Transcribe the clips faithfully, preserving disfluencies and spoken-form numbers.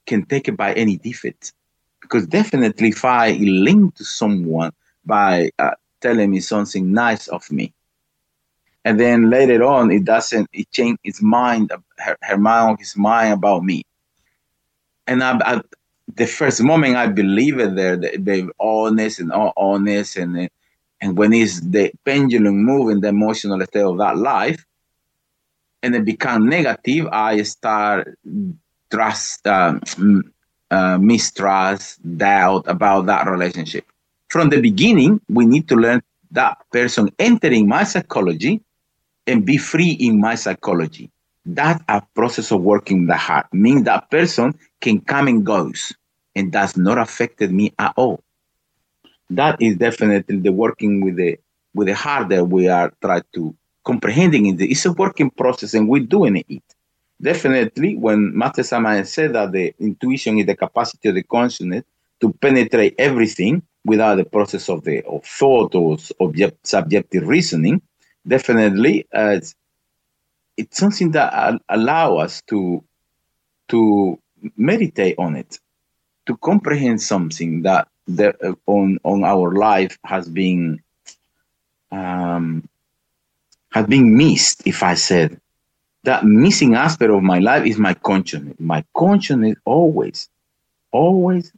can take it by any defect. Because definitely if I link to someone by uh, telling me something nice of me, and then later on it doesn't, it change its mind, her, her mind, his mind about me. And I, I, the first moment I believe it there, they, they're honest and all honest, and and when it's the pendulum moving the emotional state of that life, and it become negative, I start trust, um, uh, mistrust, doubt about that relationship. From the beginning, we need to learn that person entering my psychology and be free in my psychology. That a process of working the heart means that person can come and goes and does not affect me at all. That is definitely the working with the with the heart that we are trying to comprehending it. It's a working process and we're doing it. Definitely, when Master Sama said that the intuition is the capacity of the consciousness to penetrate everything without the process of the of thought or object, subjective reasoning, definitely uh, it's, it's something that uh, allow us to to meditate on it, to comprehend something that the, uh, on on our life has been um, has been missed. If I said that missing aspect of my life is my consciousness. My consciousness always, always,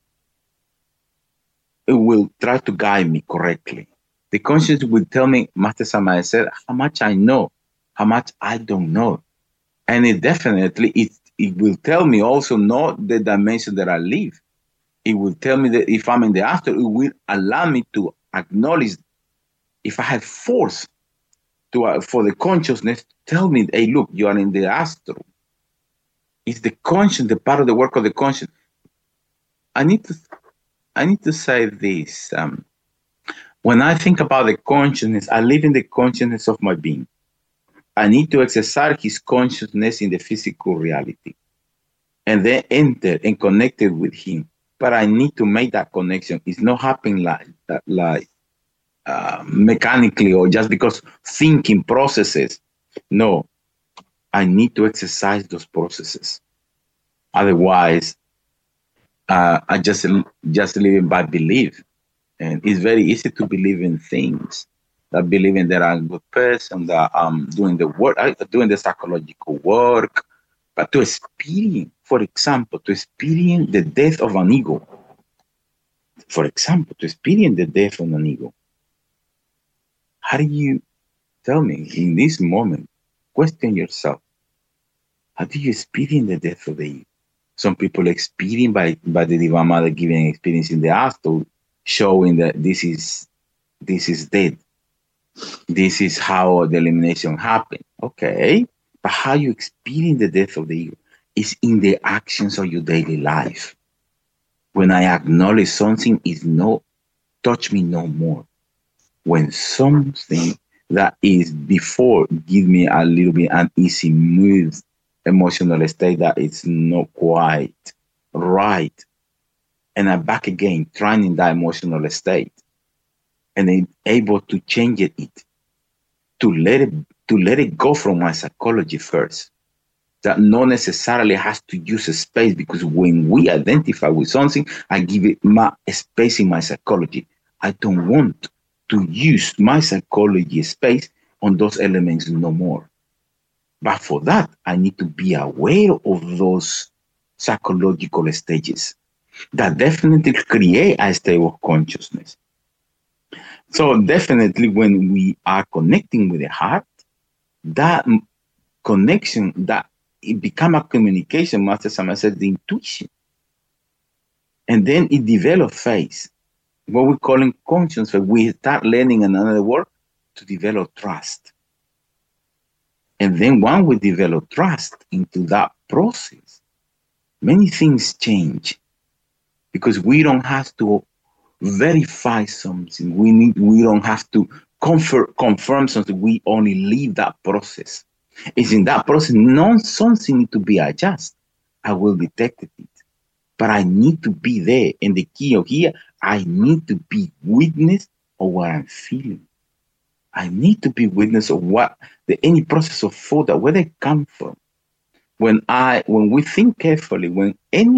it will try to guide me correctly. The consciousness will tell me, Master Sama said, how much I know, how much I don't know. And it definitely, it, it will tell me also not the dimension that I live. It will tell me that if I'm in the after, it will allow me to acknowledge if I have force to uh, for the consciousness to tell me, hey, look, you are in the astral. It's the conscience, the part of the work of the conscience. I need to, I need to say this. Um, when I think about the consciousness, I live in the consciousness of my being. I need to exercise his consciousness in the physical reality, and then enter and connect it with him. But I need to make that connection. It's not happening like like. Uh, mechanically or just because thinking processes. No, I need to exercise those processes. Otherwise, uh, I just just living by belief, and it's very easy to believe in things. That believing that I'm a good person, that I'm doing the work, I'm doing the psychological work, but to experience, for example, to experience the death of an ego. For example, to experience the death of an ego. How do you tell me in this moment? Question yourself. How do you experience the death of the ego? Some people experience by, by the Divine Mother giving experience in the astral, showing that this is this is dead. This is how the elimination happened. Okay, but how you experience the death of the ego is in the actions of your daily life. When I acknowledge something is no, touch me no more. When something that is before give me a little bit uneasy mood, emotional state that it's not quite right, and I'm back again trying in that emotional state, and I'm able to change it, to let it to let it go from my psychology first. That not necessarily has to use a space, because when we identify with something, I give it my space in my psychology. I don't want to use my psychology space on those elements no more. But for that, I need to be aware of those psychological stages that definitely create a state of consciousness. So definitely when we are connecting with the heart, that connection, that it become a communication, Master Sama said, the intuition. And then it develops phase. What we call in conscience, we start learning another word to develop trust. And then when we develop trust into that process, many things change, because we don't have to verify something. We need, we don't have to confirm, confirm something. We only leave that process. It's in that process, not something need to be adjusted. I will detect it. But I need to be there. And the key of here, I need to be witness of what I'm feeling. I need to be witness of what the any process of thought that where they come from. When I when we think carefully, when any